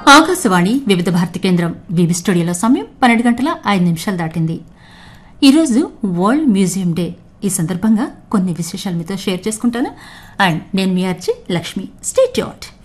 ఆకాశవాణి వివిధ భారతి కేంద్రం వివి స్టూడియోలో సమయం 12 గంటల 5 నిమిషాలు దాటింది. ఈరోజు వరల్డ్ మ్యూజియం డే. ఈ సందర్భంగా కొన్ని విశేషాలు మీతో షేర్ చేసుకుంటాను. అండ్ నేను మీ ఆర్జే లక్ష్మి. Stay tuned.